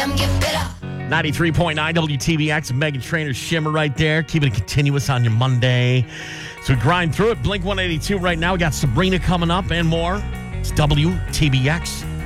93.9 WTBX, Megan Trainor, Shimmer right there. Keeping it continuous on your Monday. So we grind through it. Blink 182 right now. We got Sabrina coming up and more. It's WTBX.